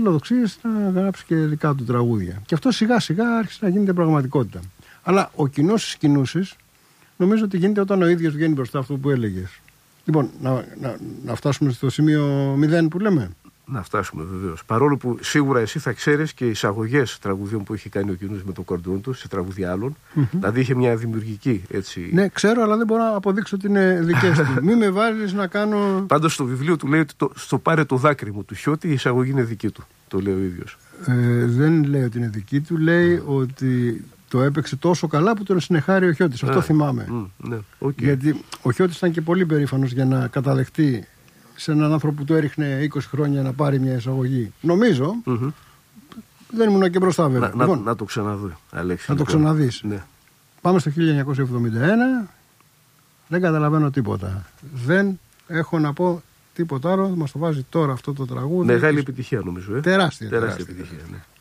φιλοδοξίες να γράψει και δικά του τραγούδια. Και αυτό σιγά σιγά άρχισε να γίνεται πραγματικότητα. Αλλά ο κοινός της κινούσης νομίζω ότι γίνεται όταν ο ίδιος βγαίνει μπροστά, αυτό που έλεγες. Λοιπόν, να φτάσουμε στο σημείο 0 που λέμε. Να φτάσουμε βεβαίως. Παρόλο που σίγουρα εσύ θα ξέρεις και εισαγωγές τραγουδιών που έχει κάνει ο Κιούνης με το κορντόν του σε τραγουδία άλλων. Δηλαδή είχε μια δημιουργική έτσι. Ναι, ξέρω, αλλά δεν μπορώ να αποδείξω ότι είναι δικές του. Μην με βάζεις να κάνω. Πάντως στο βιβλίο του λέει ότι στο πάρε το δάκρυ μου του Χιώτη, η εισαγωγή είναι δική του. Το λέει ο ίδιος. Δεν λέει ότι είναι δική του, λέει ότι το έπαιξε τόσο καλά που τον συνεχάρει ο Χιώτης. Αυτό θυμάμαι. Ναι, okay. Γιατί ο Χιώτης ήταν και πολύ περήφανος για να καταδεχτεί σε έναν άνθρωπο που του έριχνε 20 χρόνια να πάρει μια εισαγωγή. Νομίζω. Δεν ήμουν και μπροστά βέβαια. Να το ξαναδώ, Αλέξη. Να το ξαναδείς. Ναι. Πάμε στο 1971. Δεν καταλαβαίνω τίποτα. Δεν έχω να πω τίποτα άλλο. Μας το βάζει τώρα αυτό το τραγούδι. Μεγάλη επιτυχία νομίζω. Τεράστια επιτυχία. Ναι.